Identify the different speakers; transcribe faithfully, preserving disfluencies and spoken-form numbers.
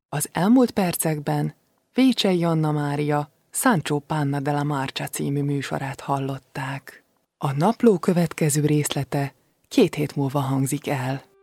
Speaker 1: Az elmúlt percekben Vécsey Anna Mária Sancho Panna della Marcia című műsorát hallották. A napló következő részlete két hét múlva hangzik el.